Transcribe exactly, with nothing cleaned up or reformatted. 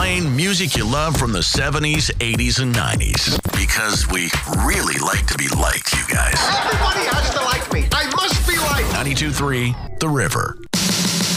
playing music you love from the seventies, eighties, and nineties. Because we really like to be liked, you guys. Everybody has to like me. I must be liked. ninety-two point three The River.